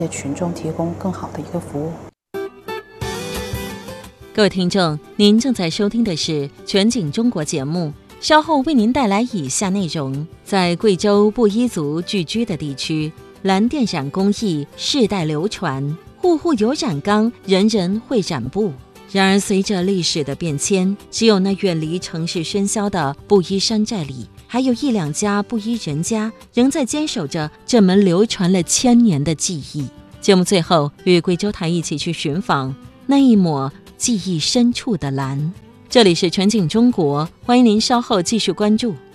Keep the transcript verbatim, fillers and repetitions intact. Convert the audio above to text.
给群众提供更好的一个服务。 各位听众，您正在收听的是全景中国节目，稍后为您带来以下内容。在贵州布依族聚居的地区，蓝靛染工艺世代流传，户户有染缸，人人会染布。然而随着历史的变迁，只有那远离城市喧嚣的布依山寨里，还有一两家布依人家仍在坚守着这门流传了千年的技艺。节目最后与贵州台一起去寻访那一抹记忆深处的蓝。这里是全景中国，欢迎您稍后继续关注。